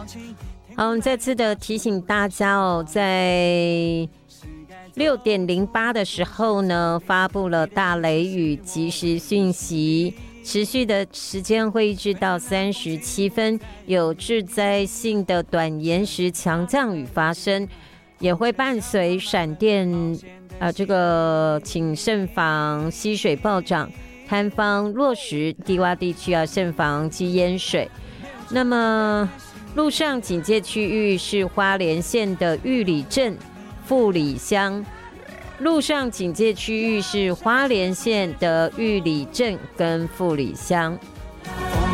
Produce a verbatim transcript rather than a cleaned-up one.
好，我们再次的提醒大家哦，在六点零八的时候呢，发布了大雷雨即时讯息，持续的时间会一直到三十七分，有致灾性的短延时强降雨发生，也会伴随闪电，呃，这个请慎防溪水暴涨，坍方落石，低洼地区要慎防积淹水。那么路上警戒区域是花莲县的玉里镇、富里乡。路上警戒区域是花莲县的玉里镇跟富里乡。